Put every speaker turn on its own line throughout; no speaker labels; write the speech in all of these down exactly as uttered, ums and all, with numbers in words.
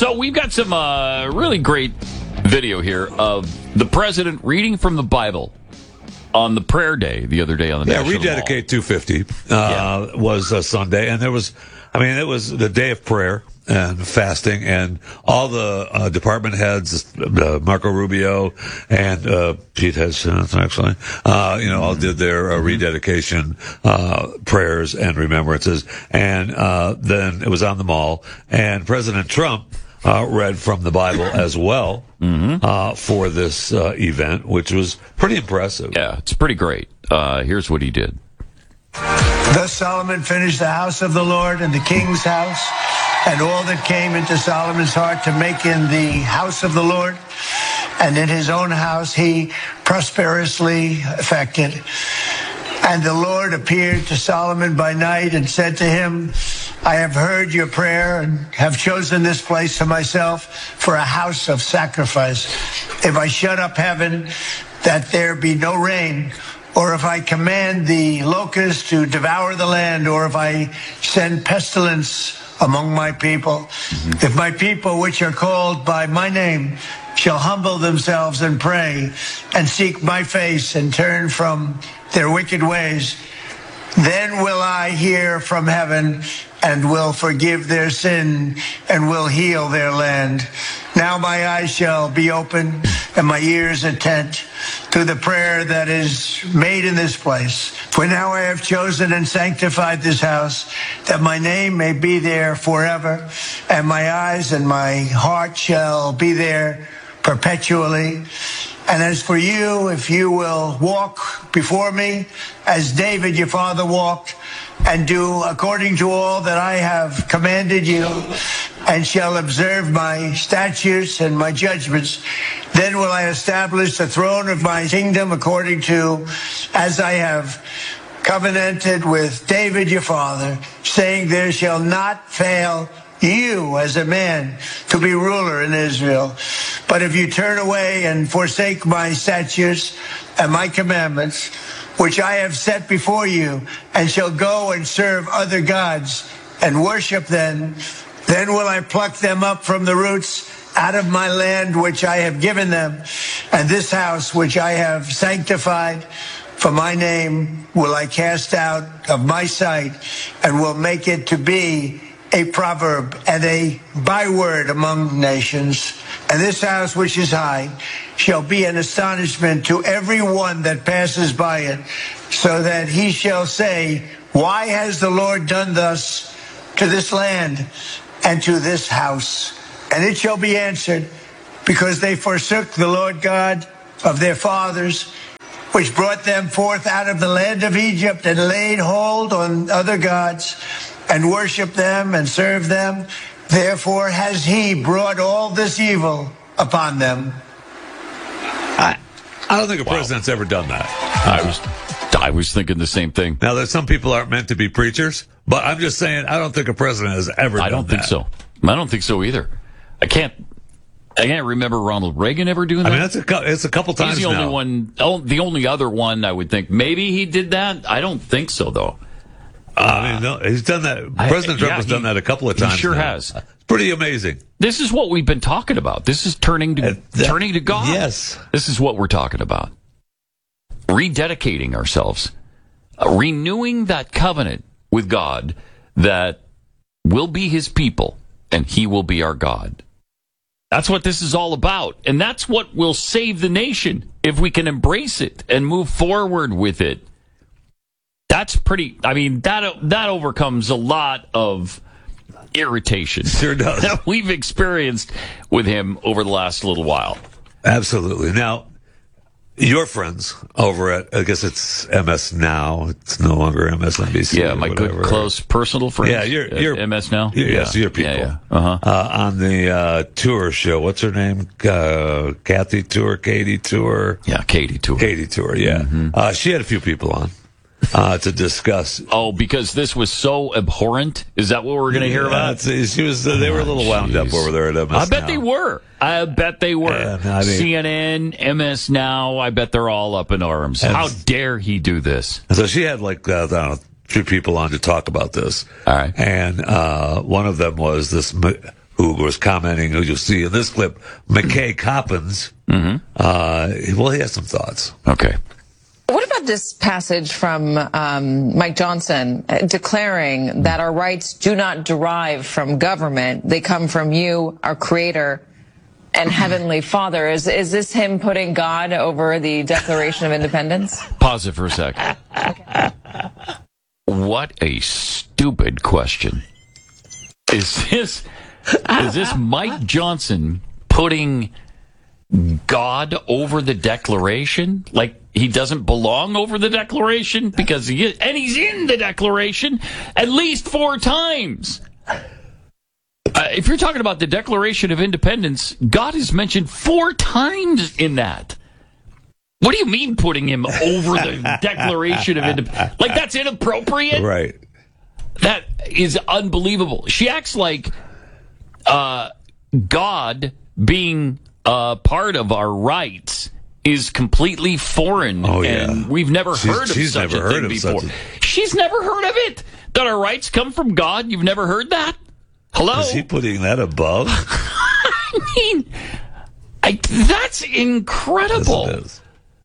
So we've got some uh, really great video here of the president reading from the Bible on the prayer day the other day on the
yeah,
National
Rededicate
Mall.
two fifty uh, yeah. was a Sunday, and there was, I mean, it was the day of prayer and fasting, and all the uh, department heads, uh, Marco Rubio and uh, Pete Hegseth, actually, uh, you know, all did their uh, rededication uh, prayers and remembrances, and uh, then it was on the mall, and President Trump uh, read from the Bible as well mm-hmm. uh, for this uh, event, which was pretty impressive.
Yeah, it's pretty great. Uh, here's what he did.
Thus Solomon finished the house of the Lord and the king's house, and all that came into Solomon's heart to make in the house of the Lord, and in his own house he prosperously effected. And the Lord appeared to Solomon by night and said to him, I have heard your prayer and have chosen this place for myself for a house of sacrifice. If I shut up heaven, that there be no rain, or if I command the locusts to devour the land, or if I send pestilence among my people, mm-hmm. if my people which are called by my name shall humble themselves and pray and seek my face and turn from their wicked ways, then will I hear from heaven and will forgive their sin and will heal their land. Now my eyes shall be open and my ears attent to the prayer that is made in this place. For now I have chosen and sanctified this house, that my name may be there forever, and my eyes and my heart shall be there perpetually. And as for you, if you will walk before me as David your father walked, and do according to all that I have commanded you, and shall observe my statutes and my judgments, then will I establish the throne of my kingdom according to as I have covenanted with David your father, saying, there shall not fail you as a man to be ruler in Israel. But if you turn away and forsake my statutes and my commandments, which I have set before you, and shall go and serve other gods and worship them, then will I pluck them up from the roots out of my land which I have given them, and this house which I have sanctified for my name will I cast out of my sight, and will make it to be a proverb and a byword among nations. And this house which is high shall be an astonishment to every one that passes by it, so that he shall say, why has the Lord done thus to this land and to this house? And it shall be answered, because they forsook the Lord God of their fathers, which brought them forth out of the land of Egypt, and laid hold on other gods, and worshiped them and served them. Therefore has he brought all this evil upon them.
I, I don't think a wow. president's ever done that.
I was I was thinking the same thing.
Now, there's some people aren't meant to be preachers, but I'm just saying I don't think a president has ever
I
done that.
I don't think so. I don't think so either. I can't I can't remember Ronald Reagan ever doing that.
I mean, that's a, it's a couple times
He's the
now.
only one, oh, the only other one I would think maybe he did that. I don't think so, though.
Uh, I mean, no, he's done that. President I, Trump yeah, has done he, that a couple of times.
He sure
now.
has.
It's pretty amazing.
This is what we've been talking about. This is turning to uh, that, turning to God.
Yes.
This is what we're talking about. Rededicating ourselves, uh, renewing that covenant with God that will be His people and He will be our God. That's what this is all about, and that's what will save the nation if we can embrace it and move forward with it. That's pretty, I mean, that that overcomes a lot of irritation
sure does.
that we've experienced with him over the last little while.
Absolutely. Now, your friends over at, I guess it's M S Now. It's no longer M S N B C.
Yeah, my good, close, personal friends.
Yeah, you're, you're
M S Now.
You're,
yeah,
yes, your people.
Yeah, yeah. Uh-huh.
Uh, on the uh, tour show, what's her name? Uh, Kathy Tour, Katie Tour.
Yeah, Katie Tour.
Katie Tour. Yeah, mm-hmm. uh, she had a few people on. Uh, to discuss.
Oh, because this was so abhorrent? Is that what we're going to hear
yeah,
about?
She was. Uh, they were a little oh, wound up over there at M S Now.
I bet now. they were. I bet they were. And, I mean, C N N, M S Now, I bet they're all up in arms. How dare he do this?
So she had like, uh, I don't know, three people on to talk about this.
All right.
And uh, one of them was this who was commenting, who you'll see in this clip, McKay Coppins. Mm-hmm. Uh, well, he has some thoughts.
Okay.
What about this passage from um, Mike Johnson uh, declaring that our rights do not derive from government, they come from you, our Creator and Heavenly Father? Is is this him putting God over the Declaration of Independence?
Pause it for a second.
Okay.
What a stupid question. Is this is this Mike Johnson putting God over the Declaration? Like he doesn't belong over the Declaration? Because he is, and he's in the Declaration at least four times. Uh, if you're talking about the Declaration of Independence, God is mentioned four times in that. What do you mean putting him over the Declaration of Independence? Like that's inappropriate?
Right.
That is unbelievable. She acts like uh, God being uh, part of our rights is completely foreign,
oh, yeah.
and we've never
she's,
heard of
she's
such
never
a
heard
thing
of
before.
Such a...
She's never heard of it. That our rights come from God. You've never heard that? Hello?
Is he putting that above?
I mean, I, that's incredible.
Yes, it is.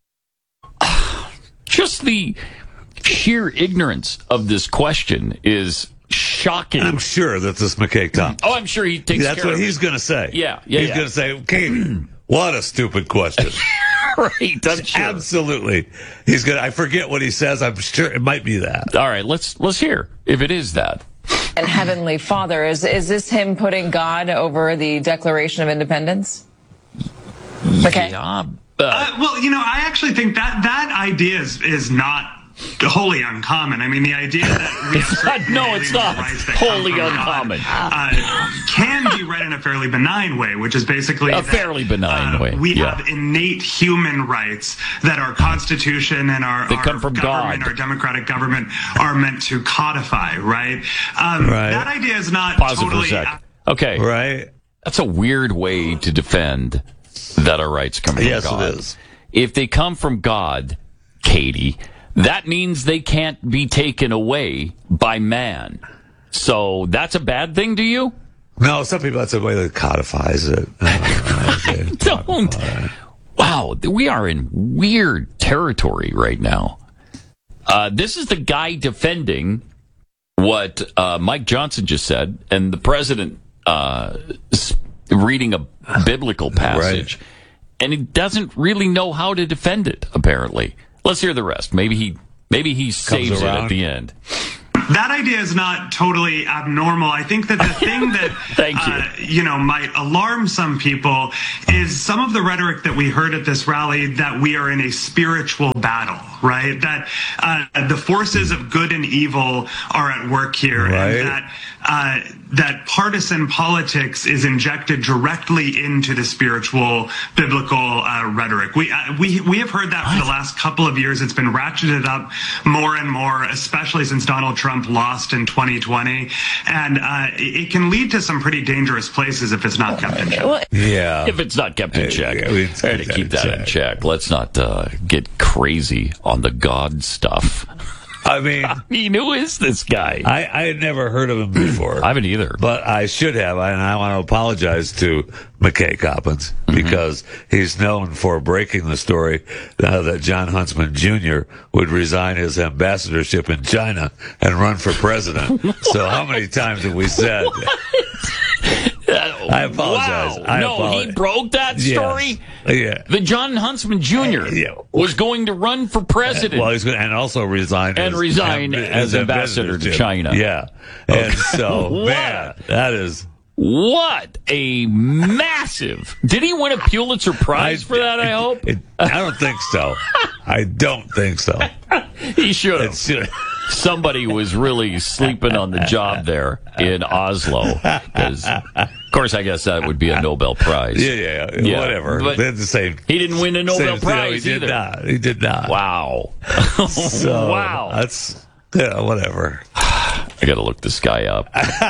Just the sheer ignorance of this question is shocking.
I'm sure that this McKay Tom.
Oh, I'm sure he takes
That's
care
what
of
he's
it.
going to say.
Yeah, yeah,
He's
yeah.
going to say, Katie, what a stupid question.
Right, I'm sure.
Absolutely. He's going to, I forget what he says. I'm sure it might be that.
All right, let's let's hear if it is that.
And Heavenly Father, is is this him putting God over the Declaration of Independence? Okay.
Yeah,
Uh, well, you know, I actually think that that idea is, is not wholly uncommon. I mean, the idea that we have certain
no, it's not
rights that come
wholly
from
uncommon.
God, uh, can be read in a fairly benign way, which is basically
A
that,
fairly benign
uh,
way,
We
yeah.
have innate human rights that our Constitution and our,
They
our
come from
government,
God.
our democratic government, are meant to codify. Right? Um,
Right.
That idea is not
Pause it for a
totally.
sec. Okay,
Right?
that's a weird way to defend that our rights come from
Yes,
God.
it is.
If they come from God, Katie, that means they can't be taken away by man. So that's a bad thing to you?
No, some people, that's the way that codifies it.
Don't. Wow, we are in weird territory right now. Uh, this is the guy defending what uh, Mike Johnson just said, and the president uh, reading a biblical passage.
Right.
And he doesn't really know how to defend it, apparently. Let's hear the rest. Maybe he maybe he saves it
around.
at the end.
That idea is not totally abnormal. I think that the thing that
Thank you.
Uh, you know might alarm some people is some of the rhetoric that we heard at this rally that we are in a spiritual battle, right? That uh, the forces of good and evil are at work here,
Right.
and that uh, that partisan politics is injected directly into the spiritual biblical uh, rhetoric. We uh, we we have heard that for the last couple of years. It's been ratcheted up more and more, especially since Donald Trump lost in twenty twenty, and uh, it, it can lead to some pretty dangerous places if it's not kept in check.
Well,
Yeah.
If it's not kept in
Hey,
check,
yeah, we
we
need
got to keep that in check. Let's not uh, get crazy on the God stuff.
I mean,
I mean, who is this guy?
I, I had never heard of him before.
I haven't either.
But I should have, and I want to apologize to McKay Coppins
Mm-hmm.
because he's known for breaking the story uh, that John Huntsman Junior would resign his ambassadorship in China and run for president. So how many times have we said? I apologize.
Wow.
I
no,
apologize.
he broke that
Yes.
story.
Yeah.
The John Huntsman Junior
Yeah.
was going to run for president.
Well, he's going to, and also resign
And
as,
resign
amb-
as ambassador to
ambassadorship.
China.
Yeah, and so
What?
man, that is.
What a massive! Did he win a Pulitzer Prize for that? I hope
It, I don't think so. I don't think so.
he should
It
have.
should.
Somebody was really sleeping on the job there in Oslo. 'Cause, of course, I guess that would be a Nobel Prize.
Yeah, yeah, yeah,
Yeah,
whatever.
but
They're the same.
He didn't win a Nobel
same,
Prize
no, he
either.
did not. He did not.
Wow!
So,
wow!
That's yeah, whatever.
I got to look this guy up.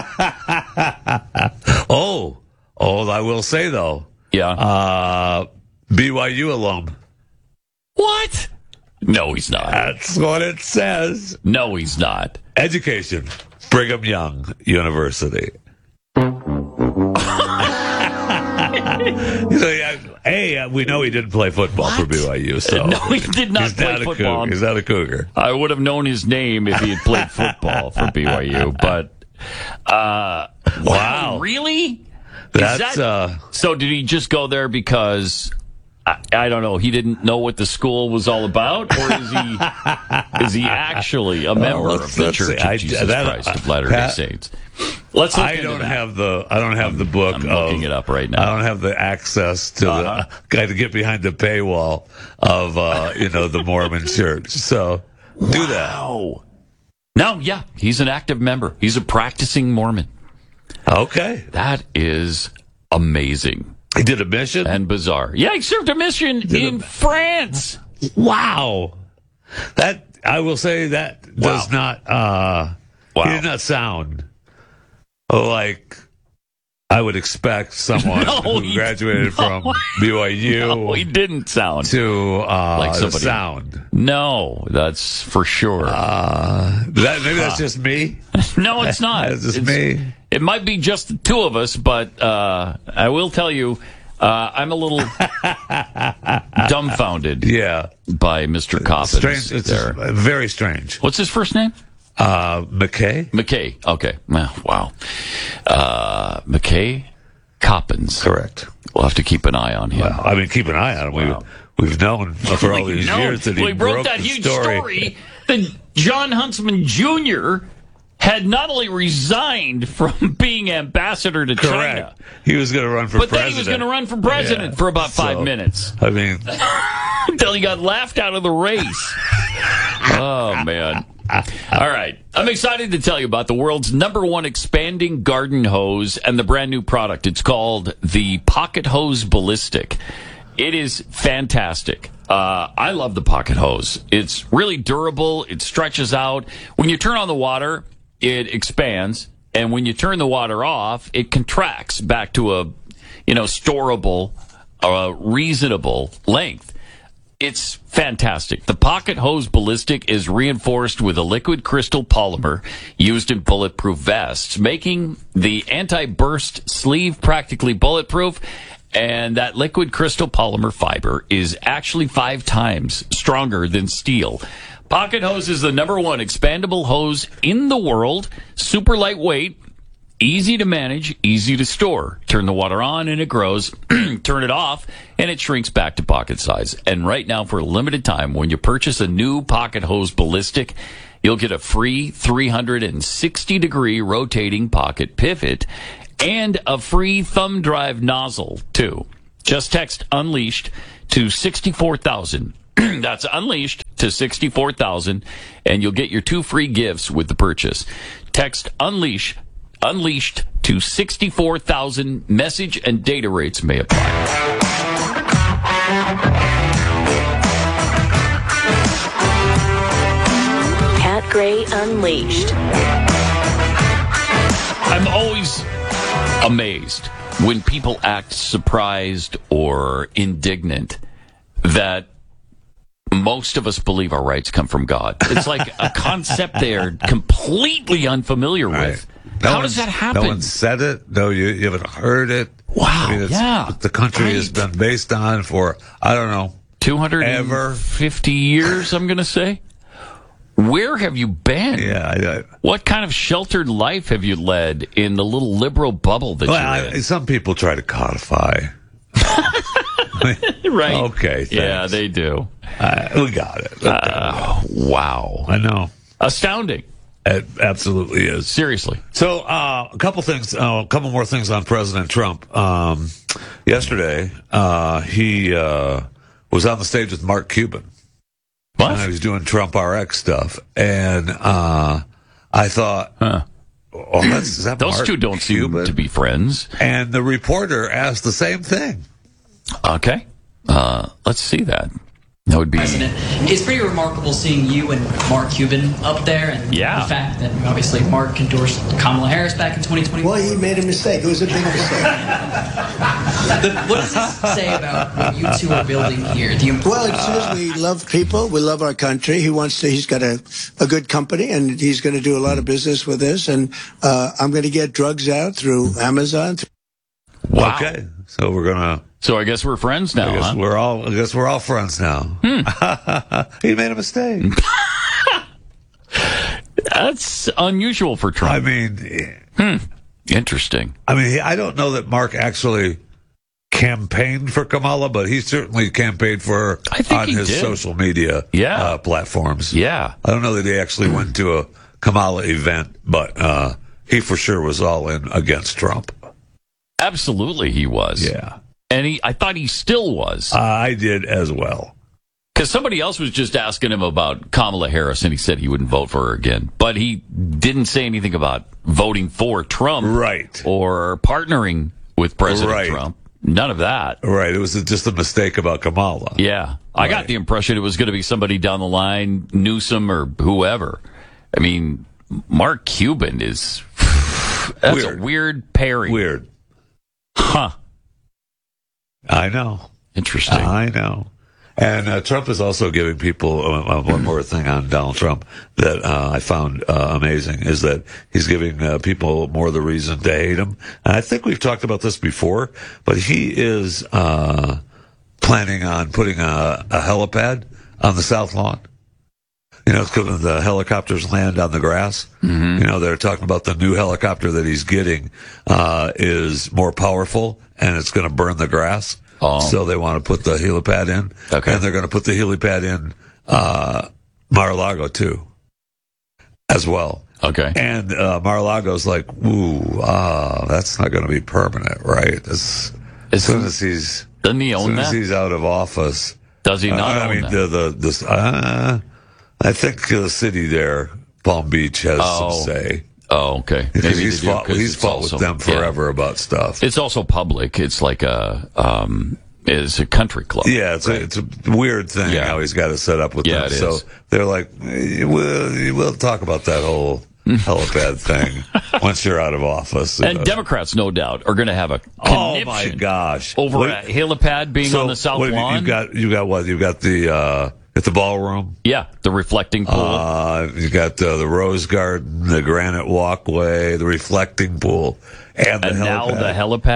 Oh, oh, I will say though,
Yeah.
uh, B Y U alum.
What? No, he's not.
That's what it says.
No, he's not.
Education, Brigham Young University. He's like, hey, we know he didn't play football
What?
for B Y U. So
No, he did not
he's
play
not a
football.
Cougar. He's not a Cougar.
I would have known his name if he had played football for B Y U, but uh, wow, really? Is
That's
that,
uh,
so. Did he just go there because I, I don't know? He didn't know what the school was all about, or is he is he actually a member
let's-
of the
let's
Church
see. I-
of Jesus
that-
Christ of Latter-day
Pat-
Saints? Let's look
I
into
don't
that.
have the I don't have the book.
I'm
of,
looking it up right now.
I don't have the access to
Uh-huh.
the guy to get behind the paywall of uh, you know the Mormon Church. So do that.
Wow. No, yeah, he's an active member. He's a practicing Mormon.
Okay,
That is amazing
he did a mission.
and bizarre. Yeah, he served a mission in
a-
France.
Wow, that I will say that does
Wow.
not. Uh,
Wow.
He did not sound like I would expect someone
No,
who
he-
graduated from B Y U
No, he didn't sound.
to uh,
Like
the
somebody-
sound.
No, that's for sure.
Uh, that, maybe that's just me.
no, it's not.
That's just
It's-
me.
It might be just the two of us, but uh, I will tell you, uh, I'm a little dumbfounded
Yeah,
by Mister Coppins
strange. It's
there.
uh, very strange.
What's his first name?
Uh, McKay,
McKay. Okay. Well, wow. Uh, McKay Coppins.
correct.
We'll have to keep an eye on him.
Well, I mean, keep an eye on him.
Wow.
We've we've known for all these
No.
years that he,
well, he broke
broke
that
the
huge
story.
story that John Huntsman Junior had not only resigned from being ambassador to
Correct.
China,
He was going to run for
but
president.
then he was going to run for president
Yeah.
for about five
So,
minutes
I mean,
until he got laughed out of the race. Oh, man. All right. I'm excited to tell you about the world's number one expanding garden hose and the brand new product. It's called the Pocket Hose Ballistic. It is fantastic. Uh, I love the Pocket Hose. It's really durable. It stretches out. When you turn on the water, it expands. And when you turn the water off, it contracts back to a, you know, storable, uh, reasonable length. It's fantastic. The Pocket Hose Ballistic is reinforced with a liquid crystal polymer used in bulletproof vests, making the anti-burst sleeve practically bulletproof. And that liquid crystal polymer fiber is actually five times stronger than steel. Pocket Hose is the number one expandable hose in the world. Super lightweight, easy to manage, easy to store. Turn the water on and it grows. Turn it off and it shrinks back to pocket size. And right now, for a limited time, when you purchase a new Pocket Hose Ballistic, you'll get a free three hundred sixty degree rotating pocket pivot and a free thumb drive nozzle, too. Just text Unleashed to sixty-four thousand. That's Unleashed to sixty-four thousand, and you'll get your two free gifts with the purchase. Text Unleash, Unleashed to sixty-four thousand. Message and data rates may apply.
Pat Gray Unleashed.
I'm always amazed when people act surprised or indignant that most of us believe our rights come from God. It's like a concept they're completely unfamiliar with.
No
How
one's-
does that happen?
No one said it. No, you, you haven't heard it.
Wow,
I mean, it's,
yeah,
what the country has
right.
been based on for, I don't know,
two hundred fifty years, I'm going to say. Where have you been?
yeah. I, I,
What kind of sheltered life have you led in the little liberal bubble that
well,
you're
I,
in?
some people try to codify.
Right.
Okay,
Yeah,
thanks.
they do.
Uh, we got it. Okay.
Uh, wow.
I know.
Astounding.
It absolutely is.
Seriously.
So, uh, a couple things, uh, a couple more things on President Trump. Um, yesterday, uh, he uh, was on the stage with Mark Cuban.
What?
And he was doing Trump R X stuff, and uh, I thought,
Huh.
"Oh, that's is that
Those
Mark
two don't
Cuban?"
seem to be friends.
And the reporter asked the same thing.
Okay. Uh, let's see that. That would be.
President. It's pretty remarkable seeing you and Mark Cuban up there, and
Yeah.
the fact that obviously Mark endorsed Kamala Harris back in twenty twenty.
Well, he made a mistake. It was a big mistake.
But what does this say about what you two are building here? The imp-
Well, it says we love people. We love our country. He wants to. He's got a, a good company, and he's going to do a lot of business with us. And uh, I'm going to get drugs out through Amazon.
What? Wow.
Okay, so we're gonna.
So I guess we're friends now,
I guess
huh?
we're all. I guess we're all friends now.
Hmm.
He made a mistake.
That's unusual for Trump.
I mean,
hmm. Interesting.
I mean, I don't know that Mark actually campaigned for Kamala, but he certainly campaigned for her
I think
on
he
his
did.
social media
Yeah.
uh, platforms.
Yeah.
I don't know that he actually went to a Kamala event, but uh, he for sure was all in against Trump.
Absolutely, he was.
Yeah.
And he, I thought he still was.
I did as well.
Because somebody else was just asking him about Kamala Harris, and he said he wouldn't vote for her again. But he didn't say anything about voting for Trump.
Right.
Or partnering with President
Right.
Trump. None of that.
Right. It was just a mistake about Kamala.
Yeah. I got
Right.
the impression it was going to be somebody down the line, Newsom or whoever. I mean, Mark Cuban is... That's
Weird.
a weird pairing.
Weird.
Huh.
I know.
Interesting.
I know. And uh, Trump is also giving people uh, uh, one more thing on Donald Trump that uh, I found uh, amazing is that he's giving uh, people more of the reason to hate him. And I think we've talked about this before, but he is uh, planning on putting a, a helipad on the South Lawn. You know, because the helicopters land on the grass. Mm-hmm. You know, they're talking about the new helicopter that he's getting uh, is more powerful and it's going to burn the grass.
Oh.
So they want to put the helipad in.
Okay.
And they're going to put the helipad in uh, Mar-a-Lago, too, as well.
Okay.
And uh, Mar-a-Lago's like, ooh, ah, that's not going to be permanent, right? As, as soon as he's,
Doesn't he
as
own
soon as
that?
he's out of office.
Does he not
uh, I
own
mean,
that?
the, the, the, uh, I think the city there, Palm Beach, has
Oh.
some say.
Oh, okay.
Because
Maybe
he's
they do,
fought,
'cause
he's
it's
fought
also-
with them
yeah.
forever about stuff.
It's also public. It's like a um, it's a country club.
Yeah, it's, a, it's a weird thing
Yeah.
how he's got it set up with
Yeah,
them.
it
So
is.
they're like, eh, we'll, we'll talk about that whole helipad thing once you're out of office.
And
Uh,
Democrats, no doubt, are going to have a
oh
conniption
my gosh!
over
What-
a helipad being
so
on the South
what have you-
Lawn.
You've got you got what? You've got the uh, at the ballroom.
Yeah, the reflecting pool.
Uh, you got uh, the rose garden, the granite walkway, the reflecting pool, and the
and
helipad.
now the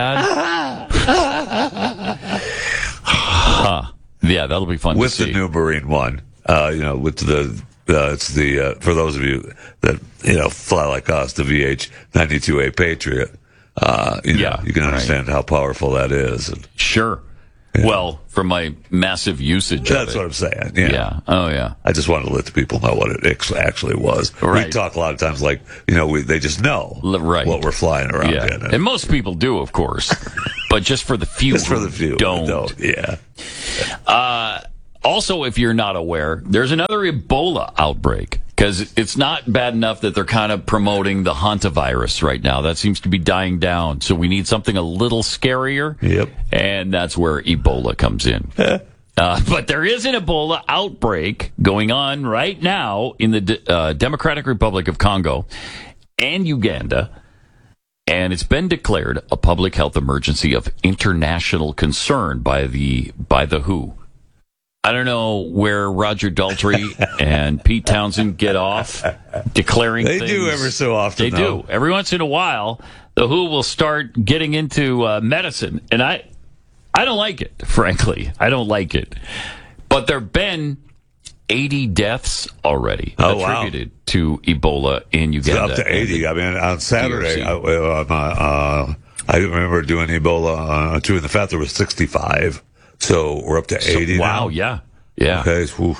helipad. Huh. Yeah, that'll be fun
with
to
the
see.
new Marine One. Uh, you know, with the uh, it's the uh, for those of you that you know fly like us, the V H ninety-two A Patriot. Uh, you know,
Yeah,
you can
right.
understand how powerful that is. And
Sure. Well, from my massive usage
that's
of
what
it.
I'm saying. Yeah.
Yeah. Oh, yeah.
I just wanted to let the people know what it ex- actually was.
Right.
We talk a lot of times like, you know, we, they just know
L- right.
what we're flying around
Yeah.
in.
And most people do, of course. But just for the few
just for
who
the few.
don't.
don't. Yeah.
Uh, also, if you're not aware, there's another Ebola outbreak because it's not bad enough that they're kind of promoting the hantavirus right now. That seems to be dying down. So we need something a little scarier.
Yep.
And that's where Ebola comes in. uh, but there is an Ebola outbreak going on right now in the D- uh, Democratic Republic of Congo and Uganda. And it's been declared a public health emergency of international concern by the by the W H O. I don't know where Roger Daltrey and Pete Townsend get off declaring
They
things.
do ever so often,
They
though.
do. Every once in a while, the W H O will start getting into uh, medicine. And I, I don't like it, frankly. I don't like it. But there have been eighty deaths already
Oh, wow.
attributed to Ebola in
It's
Uganda.
up to eighty. I mean, on Saturday,
D
I,
R C.
uh, uh, I remember doing Ebola uh, two in the fat. There was sixty-five. So we're up to
So-
eighty
wow,
now.
yeah. Yeah.
Okay. Whew.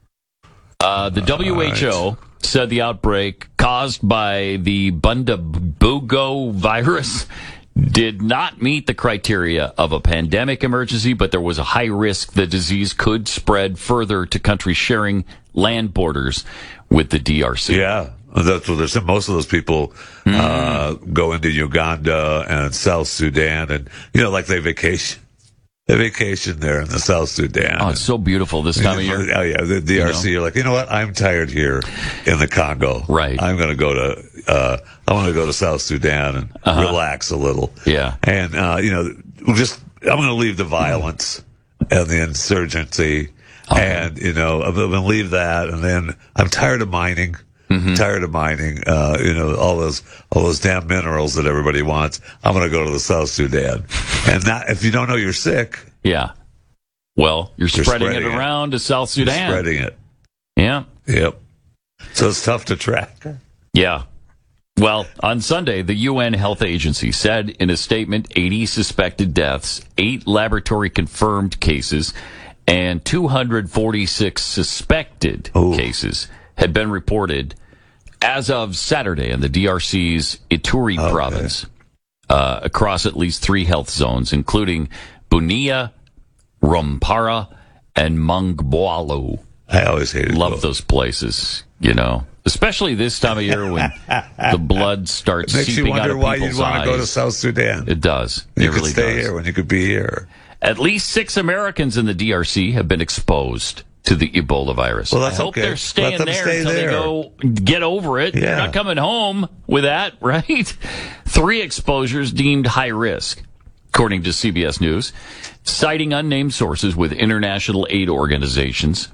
Uh, the W H O said the outbreak caused by the Bundabugo virus did not meet the criteria of a pandemic emergency, but there was a high risk the disease could spread further to countries sharing land borders with the D R C.
Yeah. That's what there's most of those people uh, go into Uganda and South Sudan, and you know, like they vacation, they vacation there in the South Sudan.
Oh, it's so beautiful this time of year.
Oh yeah, the D R C.
You know?
You're like, you know what? I'm tired here in the Congo.
Right.
I'm going to go to. Uh, I want to go to South Sudan and
Uh-huh.
relax a little.
Yeah.
And uh, you know, we'll just I'm going to leave the violence and the insurgency,
Okay.
and you know, I'm going to leave that, and then I'm tired of mining. Mm-hmm. Tired of mining, uh, you know, all those all those damn minerals that everybody wants. I'm going to go to the South Sudan. And not, if you don't know you're sick.
Yeah. Well, you're, you're spreading, spreading it around it. to South Sudan.
You're spreading it.
Yeah.
Yep. So it's tough to track.
Yeah. Well, on Sunday, the U N Health Agency said in a statement eighty suspected deaths, eight laboratory-confirmed cases, and two hundred forty-six suspected Ooh. cases had been reported as of Saturday in the D R C's Ituri okay. province, uh, across at least three health zones, including Bunia, Rwampara, and Mangboalo.
I always hated
Love
those.
those places, you know. Especially this time of year when the blood starts seeping out of people's eyes. Makes you wonder why you'd want to go to
South Sudan.
It does.
You
it
could
really
stay
does.
here when you could be here.
At least six Americans in the D R C have been exposed to the Ebola virus.
Well, that's
I hope
okay.
they're staying
Let them
there
stay
until
there.
they go get over it.
Yeah.
They're not coming home with that, right? Three exposures deemed high risk, according to C B S News, citing unnamed sources with international aid organizations.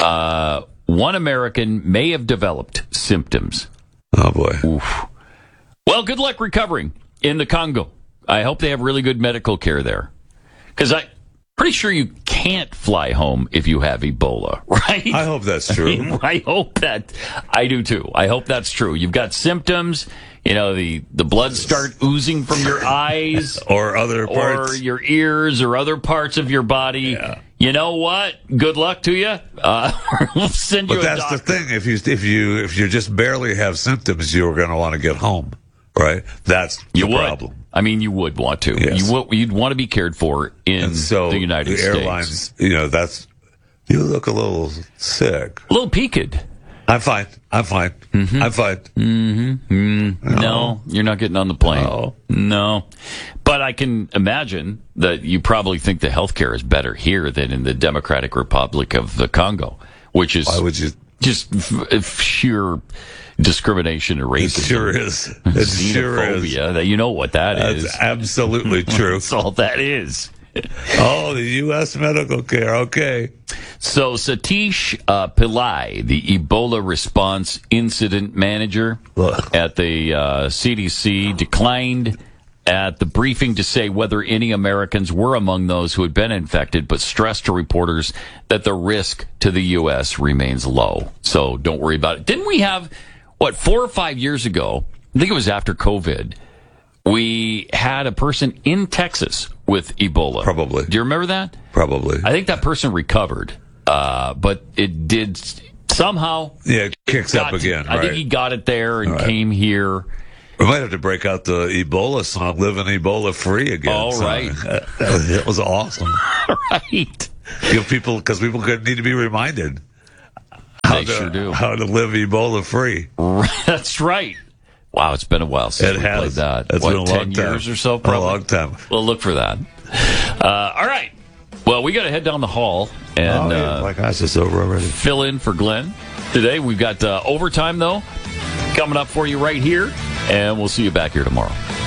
Uh, one American may have developed symptoms.
Oh, boy.
Oof. Well, good luck recovering in the Congo. I hope they have really good medical care there. Because I'm pretty sure you can't fly home if you have Ebola, right?
I hope that's true.
I mean, I hope that, I do too. I hope that's true. You've got symptoms, you know, the, the blood start oozing from your eyes.
Or other parts.
Or your ears or other parts of your body.
Yeah.
You know what? Good luck to you. Uh, we'll send you
but
a
that's
doctor.
the thing. If you if you if you just barely have symptoms, you're going to want to get home, right? That's
you
the
would.
problem.
I mean, you would want to.
Yes.
You would, you'd want to be cared for in
and so
the United
the
States.
Airlines, you know, that's you look a little sick.
A little peaked.
I'm fine. I'm fine. Mm-hmm. I'm fine.
Mm-hmm. Mm. No. no, you're not getting on the plane.
No.
no. But I can imagine that you probably think the healthcare is better here than in the Democratic Republic of the Congo, which is
Why would you?
just f- f- sheer discrimination and racism.
It sure is. It sure is.
Xenophobia. That you know what that
That's
is.
absolutely true.
That's all that is.
Oh, the U S medical care. Okay.
So Satish uh, Pillai, the Ebola response incident manager
Look.
at the uh, C D C, declined at the briefing to say whether any Americans were among those who had been infected, but stressed to reporters that the risk to the U S remains low. So don't worry about it. Didn't we have, what, four or five years ago, I think it was after COVID, we had a person in Texas with Ebola.
Probably.
Do you remember that?
Probably.
I think that person recovered, uh, but it did somehow.
Yeah, it kicks up
to,
again.
I
right.
think he got it there and
right.
came here.
We might have to break out the Ebola song, "Living Ebola Free" again.
All
so
right.
That was awesome.
Right.
Give people, because people could need to be reminded how
They
to,
sure do.
how to live Ebola free.
That's right. Wow, it's been a while since
It
we
has.
played that.
It's
what,
been a
ten
long time.
years or so, probably?
A long time.
We'll look for that. Uh, all right. Well, we got to head down the hall and
oh, yeah.
uh,
My gosh, it's over already.
fill in for Glenn today. We've got uh, overtime, though, coming up for you right here, and we'll see you back here tomorrow.